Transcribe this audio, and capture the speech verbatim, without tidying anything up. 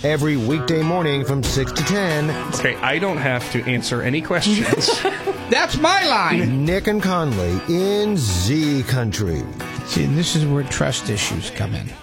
every weekday morning from six to ten. Okay, I don't have to answer any questions. That's my line. Nick and Conley in Z Country. See, this is where trust issues come in.